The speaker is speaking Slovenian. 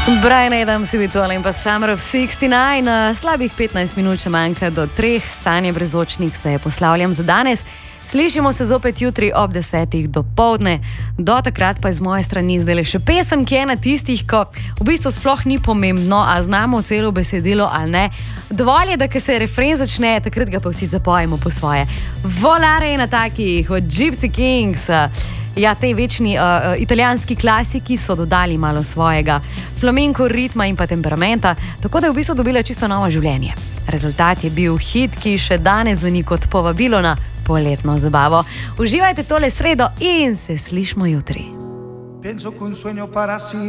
Brian Adams je bil tole in pa Summer of 69, slabih 15 minut še manjka do 3, stanje brezočnih se poslavljam za danes. Slišimo se zopet jutri ob 10. dopoldne. Do takrat pa je z moje strani zdaj še pesem, ki je ena tistih, ko v bistvu sploh ni pomembno, a znamo celo besedilo ali ne. Dovolj je, da ko se refren začne, takrat ga pa vsi zapojemo po svoje. Volare je na takih, od Gypsy Kings. Ja, tej večni italijanski klasiki so dodali malo svojega flamenko ritma in pa temperamenta, tako da je v bistvu dobila čisto novo življenje. Rezultat je bil hit, ki še danes zveni kot povabilo na poletno zabavo. Uživajte tole sredo in se slišmo jutri.